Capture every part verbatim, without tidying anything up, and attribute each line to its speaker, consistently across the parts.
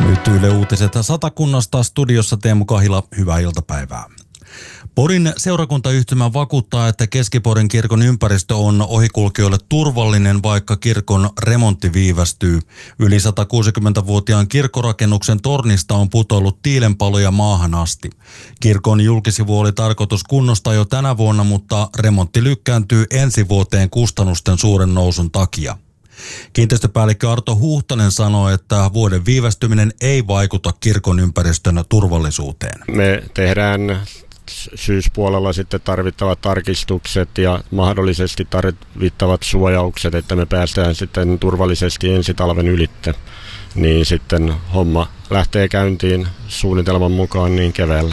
Speaker 1: Nyt Yle Uutiset Satakunnasta, studiossa Teemu Kahila, hyvää iltapäivää. Porin seurakuntayhtymä vakuuttaa, että Keski-Porin kirkon ympäristö on ohikulkijoille turvallinen, vaikka kirkon remontti viivästyy. Yli satakuusikymmentävuotiaan kirkkorakennuksen tornista on putoillut tiilenpaloja maahan asti. Kirkon julkisivu oli tarkoitus kunnostaa jo tänä vuonna, mutta remontti lykkääntyy ensi vuoteen kustannusten suuren nousun takia. Kiinteistöpäällikkö Arto Huhtanen sanoi, että vuoden viivästyminen ei vaikuta kirkon ympäristön turvallisuuteen.
Speaker 2: Me tehdään syyspuolella sitten tarvittavat tarkistukset ja mahdollisesti tarvittavat suojaukset, että me päästään sitten turvallisesti ensi talven ylitte. Niin sitten homma lähtee käyntiin suunnitelman mukaan niin keväällä.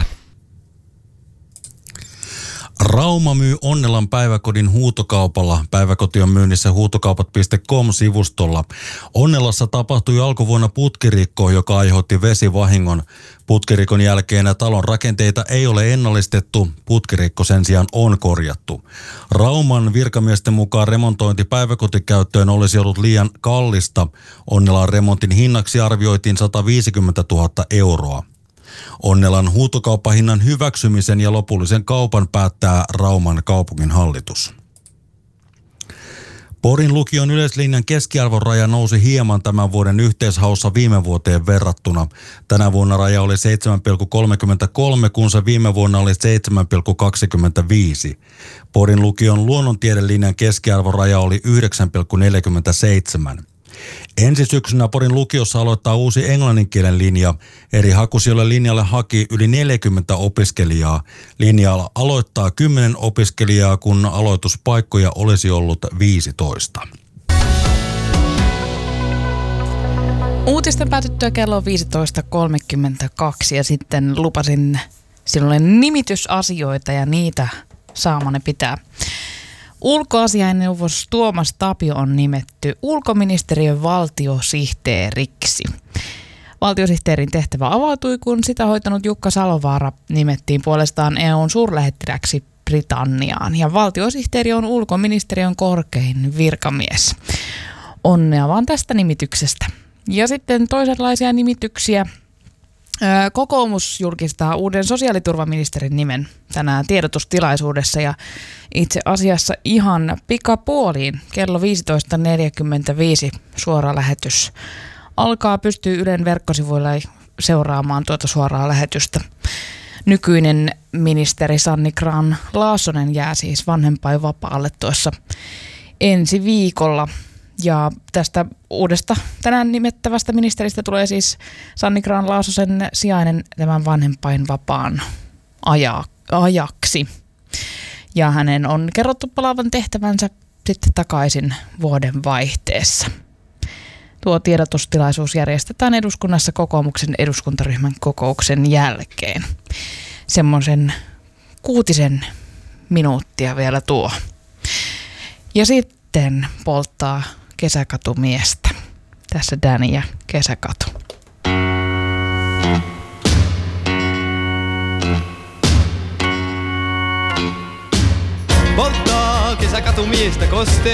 Speaker 1: Rauma myy Onnelan päiväkodin huutokaupalla. Päiväkoti on myynnissä huutokaupat piste com-sivustolla. Onnelassa tapahtui alkuvuonna putkirikko, joka aiheutti vesivahingon. Putkirikon jälkeen talon rakenteita ei ole ennallistettu. Putkirikko sen sijaan on korjattu. Rauman virkamiesten mukaan remontointi päiväkotikäyttöön olisi ollut liian kallista. Onnelan remontin hinnaksi arvioitiin sataviisikymmentätuhatta euroa. Onnelan huutokauppahinnan hyväksymisen ja lopullisen kaupan päättää Rauman kaupunginhallitus. Porin lukion yleislinjan keskiarvoraja nousi hieman tämän vuoden yhteishaussa viime vuoteen verrattuna. Tänä vuonna raja oli seitsemän pilkku kolmekymmentäkolme, kun se viime vuonna oli seitsemän pilkku kaksikymmentäviisi. Porin lukion luonnontiedelinjan keskiarvoraja oli yhdeksän pilkku neljäkymmentäseitsemän. Ensi syksynä Porin lukiossa aloittaa uusi englanninkielen linja. Eri hakusijoille linjalle haki yli neljäkymmentä opiskelijaa. Linjalla aloittaa kymmenen opiskelijaa, kun aloituspaikkoja olisi ollut viisitoista.
Speaker 3: Uutisten päätyttyä kello on viisitoista kolmekymmentäkaksi ja sitten lupasin sinulle nimitysasioita ja niitä saamani pitää. Ulkoasiainneuvos Tuomas Tapio on nimetty ulkoministeriön valtiosihteeriksi. Valtiosihteerin tehtävä avautui, kun sitä hoitanut Jukka Salovaara nimettiin puolestaan E U:n suurlähettiläksi Britanniaan. Ja valtiosihteeri on ulkoministeriön korkein virkamies. Onnea vaan tästä nimityksestä. Ja sitten toisenlaisia nimityksiä. Kokoomus julkistaa uuden sosiaaliturvaministerin nimen tänään tiedotustilaisuudessa ja itse asiassa ihan pikapuoliin kello viisitoista neljäkymmentäviisi suora lähetys alkaa. Pystyy Ylen verkkosivuilla seuraamaan tuota suoraa lähetystä. Nykyinen ministeri Sanni Grahn-Laasonen jää siis vanhempainvapaalle tuossa ensi viikolla. Ja tästä uudesta tänään nimettävästä ministeristä tulee siis Sanni Grahn-Laasosen sijainen tämän vanhempainvapaan aja, ajaksi. Ja hänen on kerrottu palaavan tehtävänsä sitten takaisin vuoden vaihteessa. Tuo tiedotustilaisuus järjestetään eduskunnassa kokoomuksen eduskuntaryhmän kokouksen jälkeen. Semmoisen kuutisen minuuttia vielä tuo. Ja sitten polttaa kesäkatumiestä. Tässä Danny ja Kesäkatu.
Speaker 4: Polttaa kesäkatumiestä kostea.